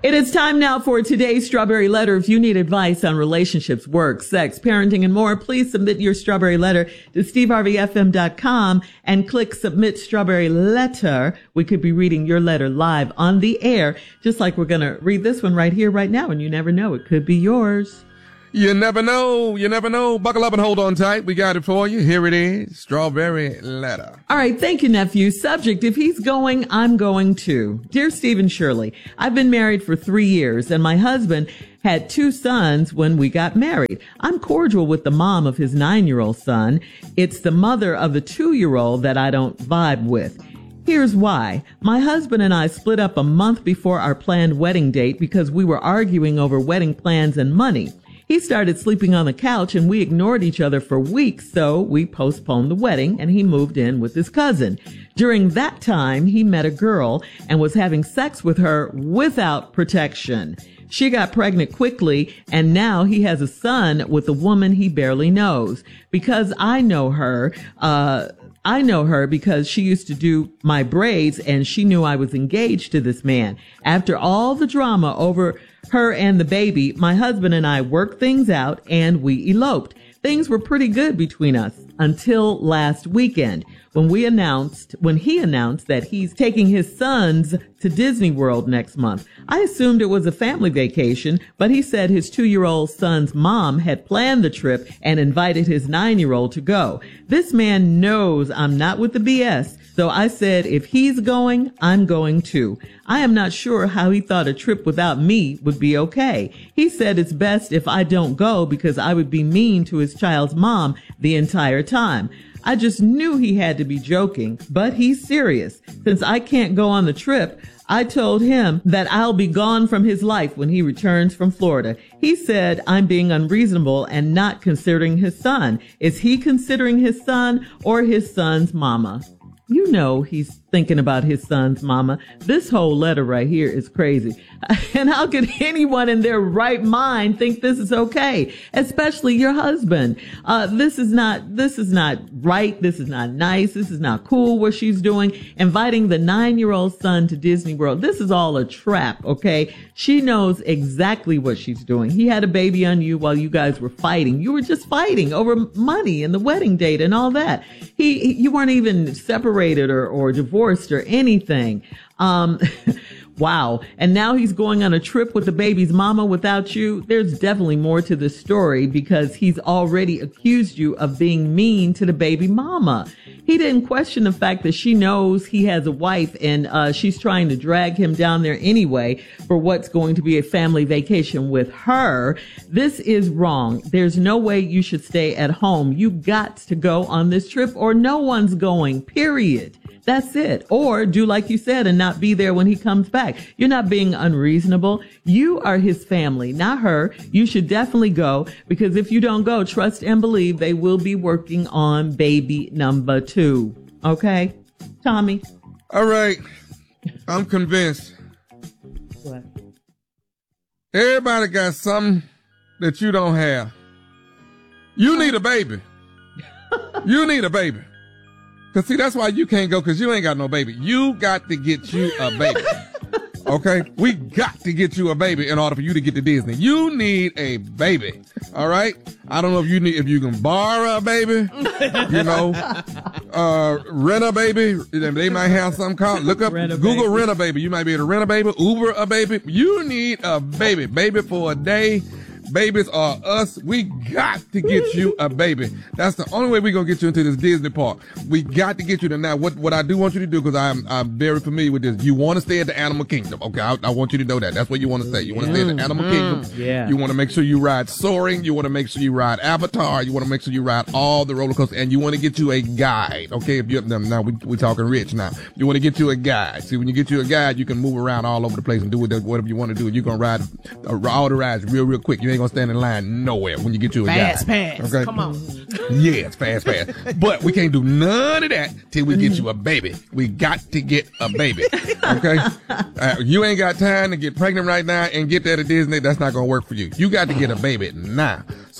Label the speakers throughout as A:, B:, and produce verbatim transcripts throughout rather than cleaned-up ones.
A: It is time now for today's Strawberry Letter. If you need advice on relationships, work, sex, parenting, and more, please submit your Strawberry Letter to steve harvey f m dot com and click Submit Strawberry Letter. We could be reading your letter live on the air, just like we're going to read this one right here, right now, and you never know. It could be yours.
B: You never know. You never know. Buckle up and hold on tight. We got it for you. Here it is. Strawberry Letter.
A: All right. Thank you, nephew. Subject: if he's going, I'm going too. Dear Stephen Shirley, I've been married for three years and my husband had two sons when we got married. I'm cordial with the mom of his nine-year-old son. It's the mother of the two-year-old that I don't vibe with. Here's why. My husband and I split up a month before our planned wedding date because we were arguing over wedding plans and money. He started sleeping on the couch and we ignored each other for weeks, so we postponed the wedding and he moved in with his cousin. During that time, he met a girl and was having sex with her without protection. She got pregnant quickly and now he has a son with a woman he barely knows. Because I know her, uh, I know her because she used to do my braids and she knew I was engaged to this man. After all the drama over her and the baby, my husband and I worked things out and we eloped. Things were pretty good between us until last weekend when we announced, when he announced that he's taking his sons to Disney World next month. I assumed it was a family vacation, but he said his two-year-old son's mom had planned the trip and invited his nine-year-old to go. This man knows I'm not with the B S. So I said, if he's going, I'm going too. I am not sure how he thought a trip without me would be okay. He said it's best if I don't go because I would be mean to his child's mom the entire time. I just knew he had to be joking, but he's serious. Since I can't go on the trip, I told him that I'll be gone from his life when he returns from Florida. He said I'm being unreasonable and not considering his son. Is he considering his son or his son's mama? You know he's thinking about his son's mama. This whole letter right here is crazy. And how could anyone in their right mind think this is okay? Especially your husband. Uh, this is not, this is not right. This is not nice. This is not cool what she's doing. Inviting the nine-year-old son to Disney World. This is all a trap, okay? She knows exactly what she's doing. He had a baby on you while you guys were fighting. You were just fighting over money and the wedding date and all that. He, he you weren't even separated or, or divorced or anything. Um, wow. And now he's going on a trip with the baby's mama without you. There's definitely more to the story because he's already accused you of being mean to the baby mama. He didn't question the fact that she knows he has a wife and uh, she's trying to drag him down there anyway for what's going to be a family vacation with her. This is wrong. There's no way you should stay at home. You got to go on this trip or no one's going, period. That's it. Or do like you said and not be there when he comes back. You're not being unreasonable. You are his family, not her. You should definitely go because if you don't go, trust and believe they will be working on baby number two. Okay? Tommy?
B: All right. I'm convinced.
A: What?
B: Everybody got something that you don't have. You need a baby. You need a baby. Cause see, that's why you can't go, cause you ain't got no baby. You got to get you a baby. Okay? We got to get you a baby in order for you to get to Disney. You need a baby. All right? I don't know if you need, if you can borrow a baby, you know, uh, rent a baby. They might have something called, look up,
A: Rent a
B: Google
A: baby.
B: rent a baby. You might be able to rent a baby, Uber a baby. You need a baby. Baby for a day. Babies are us. We got to get you a baby. That's the only way we're going to get you into this Disney park. We got to get you to now. What, what I do want you to do, because I'm, I'm very familiar with this. You want to stay at the Animal Kingdom. Okay. I, I want you to know that. That's what you want to say. You want to stay at the Animal Kingdom.
A: Yeah.
B: You want to make sure you ride Soaring. You want to make sure you ride Avatar. You want to make sure you ride all the roller coasters, and you want to get you a guide. Okay. If you're, now we, we talking rich now. You want to get you a guide. See, when you get you a guide, you can move around all over the place and do whatever you want to do. You're going to ride uh, all the rides real, real quick. You ain't going to stand in line nowhere when you get you a
C: Fast
B: guide.
C: pass.
B: Okay?
C: Come on.
B: Yes, fast, fast. But we can't do none of that till we get you a baby. We got to get a baby. Okay? Uh, you ain't got time to get pregnant right now and get there to Disney. That's not going to work for you. You got to get a baby now. So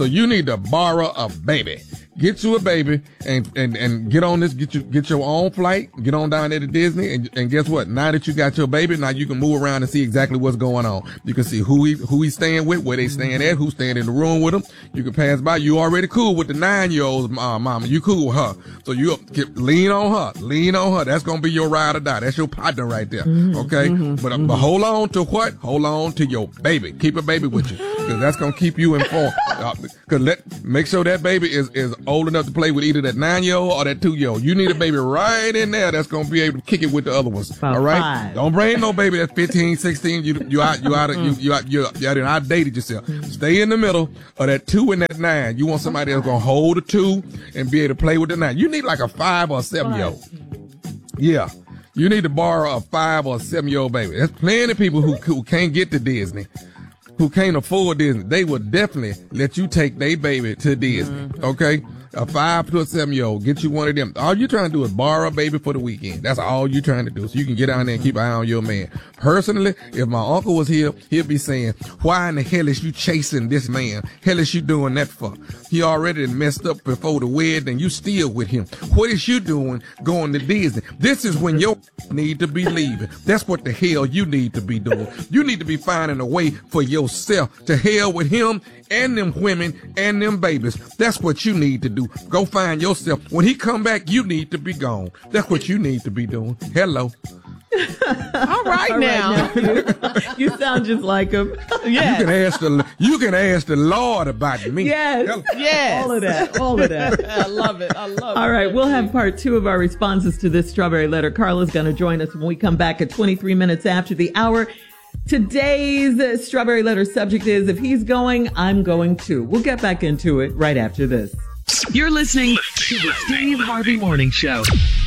B: So you need to borrow a baby. Get you a baby and, and, and get on this, get you, get your own flight, get on down there to Disney. And, and guess what? Now that you got your baby, now you can move around and see exactly what's going on. You can see who he, who he's staying with, where they staying at, who's staying in the room with him. You can pass by. You already cool with the nine year old uh, mama. You cool with her. So you get, lean on her, lean on her. That's going to be your ride or die. That's your partner right there.
A: Mm-hmm,
B: okay.
A: Mm-hmm,
B: but,
A: mm-hmm.
B: but hold on to what? Hold on to your baby. Keep a baby with you. Cause that's going to keep you informed. Uh, Cause let, make sure that baby is, is old enough to play with either that nine year old or that two year old. You need a baby right in there that's going to be able to kick it with the other ones.
A: About
B: all right.
A: Five.
B: Don't bring no baby that's fifteen, sixteen. You, you out, you out, of, you, you out, you out, you out, outdated yourself. Stay in the middle of that two and that nine. You want somebody that's going to hold the two and be able to play with the nine. You need like a five or a seven year old. Yeah. You need to borrow a five or a seven year old baby. There's plenty of people who, who can't get to Disney, who can't afford Disney. They will definitely let you take their baby to Disney. Mm-hmm. Okay. A five to a seven year old, get you one of them. All you're trying to do is borrow a baby for the weekend. That's all you're trying to do. So you can get down there and keep an eye on your man. Personally, if my uncle was here, he'd be saying, why in the hell is you chasing this man? Hell is you doing that for? He already messed up before the wedding and you still with him. What is you doing going to Disney? This is when your need to be leaving. That's what the hell you need to be doing. You need to be finding a way for yourself to hell with him and them women and them babies. That's what you need to do. Go find yourself. When he come back, you need to be gone. That's what you need to be doing. Hello.
C: All right, All now.
A: Right now. You, you sound just like him.
C: Yes.
B: You can ask the you can ask the Lord about me.
A: Yes.
B: Hello.
C: Yes.
A: All of that. All of that.
C: I love it. I love it.
A: All right. We'll have part two of our responses to this strawberry letter. Carla's going to join us when we come back at twenty-three minutes after the hour. Today's uh, strawberry letter subject is, if he's going, I'm going too. We'll get back into it right after this.
D: You're listening to the Steve Harvey Morning Show.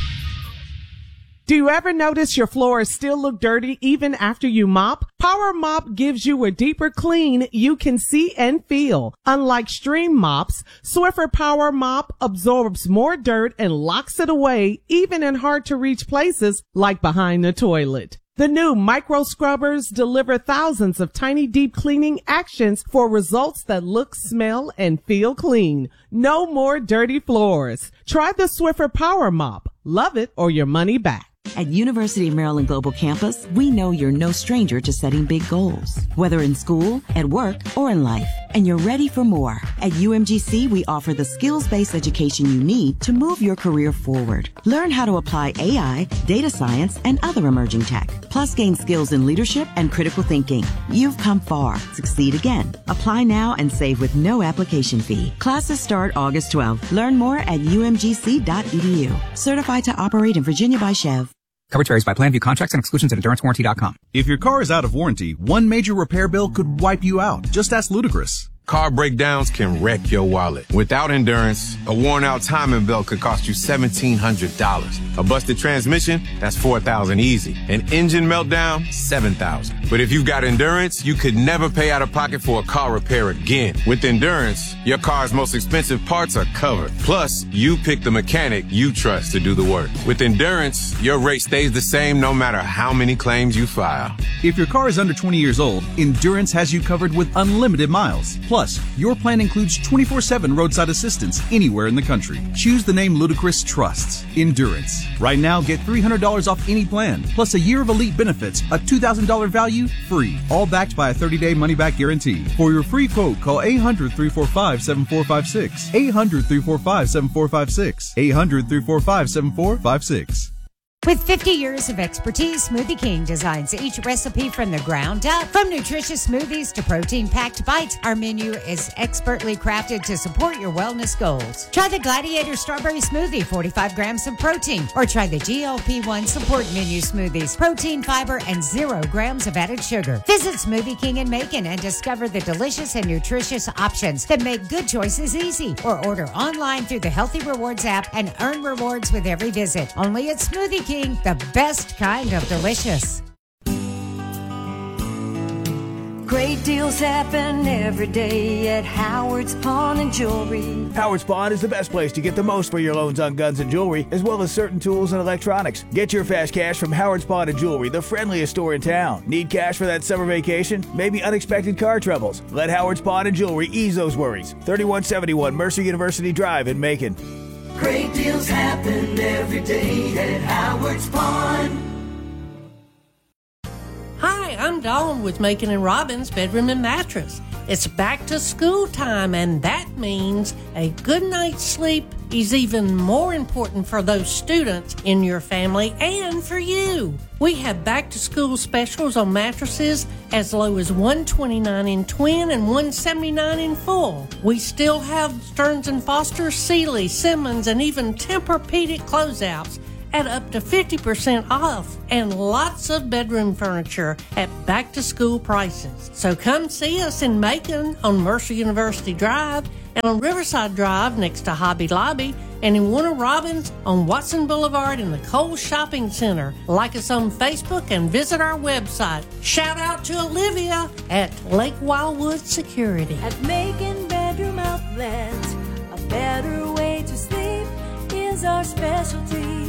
C: Do you ever notice your floors still look dirty even after you mop? Power Mop gives you a deeper clean you can see and feel. Unlike stream mops, Swiffer Power Mop absorbs more dirt and locks it away even in hard to reach places like behind the toilet. The new micro scrubbers deliver thousands of tiny deep cleaning actions for results that look, smell, and feel clean. No more dirty floors. Try the Swiffer Power Mop. Love it or your money back.
E: At University of Maryland Global Campus, we know you're no stranger to setting big goals, whether in school, at work, or in life, and you're ready for more. At U M G C, we offer the skills-based education you need to move your career forward. Learn how to apply A I, data science, and other emerging tech, plus gain skills in leadership and critical thinking. You've come far. Succeed again. Apply now and save with no application fee. Classes start August twelfth. Learn more at U M G C dot E D U. Certified to operate in Virginia by Chev.
F: Coverage varies by plan. View contracts and exclusions at endurance warranty dot com.
G: If your car is out of warranty, one major repair bill could wipe you out. Just ask Ludacris.
H: Car breakdowns can wreck your wallet. Without Endurance, a worn-out timing belt could cost you seventeen hundred dollars. A busted transmission, that's four thousand dollars easy. An engine meltdown, seven thousand dollars. But if you've got Endurance, you could never pay out of pocket for a car repair again. With Endurance, your car's most expensive parts are covered. Plus, you pick the mechanic you trust to do the work. With Endurance, your rate stays the same no matter how many claims you file.
G: If your car is under twenty years old, Endurance has you covered with unlimited miles. Plus, your plan includes twenty-four seven roadside assistance anywhere in the country. Choose the name Ludacris trusts, Endurance. Right now, get three hundred dollars off any plan, plus a year of elite benefits, a two thousand dollars value, free. All backed by a thirty-day money-back guarantee. For your free quote, call eight hundred, three four five, seven four five six. eight hundred, three four five, seven four five six. eight hundred, three four five, seven four five six.
I: With fifty years of expertise, Smoothie King designs each recipe from the ground up. From nutritious smoothies to protein-packed bites, our menu is expertly crafted to support your wellness goals. Try the Gladiator Strawberry Smoothie, forty-five grams of protein, or try the G L P one Support Menu Smoothies, protein, fiber, and zero grams of added sugar. Visit Smoothie King in Macon and discover the delicious and nutritious options that make good choices easy. Or order online through the Healthy Rewards app and earn rewards with every visit. Only at Smoothie King. The best kind of delicious.
J: Great deals happen every day at Howard's Pawn and Jewelry.
K: Howard's Pawn is the best place to get the most for your loans on guns and jewelry, as well as certain tools and electronics. Get your fast cash from Howard's Pawn and Jewelry, the friendliest store in town. Need cash for that summer vacation? Maybe unexpected car troubles? Let Howard's Pawn and Jewelry ease those worries. thirty-one seventy-one Mercer University Drive in Macon.
J: Great deals happen every day at Howard's Pawn.
L: Hi, I'm Dawn with Macon and Robbins Bedroom and Mattress. It's back to school time, and that means a good night's sleep is even more important for those students in your family and for you. We have back to school specials on mattresses as low as one hundred twenty-nine dollars in twin and one hundred seventy-nine dollars in full. We still have Stearns and Foster, Sealy, Simmons, and even Tempur-Pedic closeouts at up to fifty percent off, and lots of bedroom furniture at back-to-school prices. So come see us in Macon on Mercer University Drive and on Riverside Drive next to Hobby Lobby, and in Warner Robins on Watson Boulevard in the Kohl's Shopping Center. Like us on Facebook and visit our website. Shout out to Olivia at Lake Wildwood Security.
J: At Macon Bedroom Outlet, a better way to sleep is our specialty.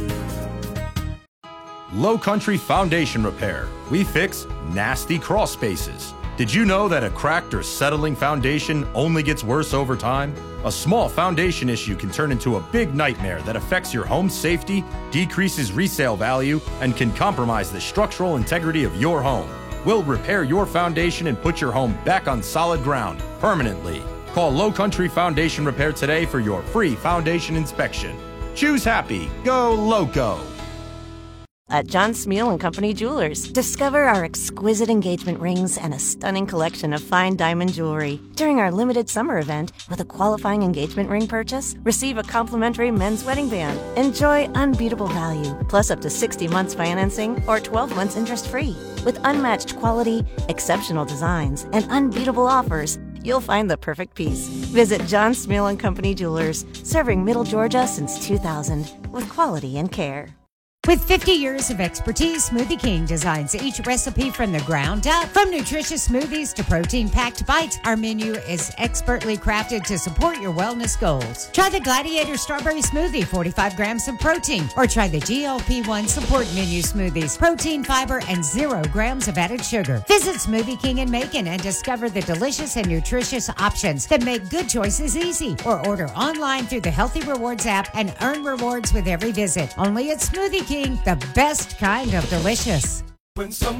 M: Low Country Foundation Repair. We fix nasty crawl spaces. Did you know that a cracked or settling foundation only gets worse over time? A small foundation issue can turn into a big nightmare that affects your home's safety, decreases resale value, and can compromise the structural integrity of your home. We'll repair your foundation and put your home back on solid ground permanently. Call Low Country Foundation Repair today for your free foundation inspection. Choose happy. Go Loco.
N: At John Smeal and Company Jewelers, discover our exquisite engagement rings and a stunning collection of fine diamond jewelry. During our limited summer event, with a qualifying engagement ring purchase, receive a complimentary men's wedding band. Enjoy unbeatable value, plus up to sixty months financing or twelve months interest-free. With unmatched quality, exceptional designs, and unbeatable offers, you'll find the perfect piece. Visit John Smeal and Company Jewelers, serving Middle Georgia since two thousand, with quality and care.
I: With fifty years of expertise, Smoothie King designs each recipe from the ground up. From nutritious smoothies to protein-packed bites, our menu is expertly crafted to support your wellness goals. Try the Gladiator Strawberry Smoothie, forty-five grams of protein, or try the G L P one Support Menu Smoothies, protein, fiber, and zero grams of added sugar. Visit Smoothie King in Macon and discover the delicious and nutritious options that make good choices easy. Or order online through the Healthy Rewards app and earn rewards with every visit. Only at Smoothie King, the best kind of delicious.
O: When some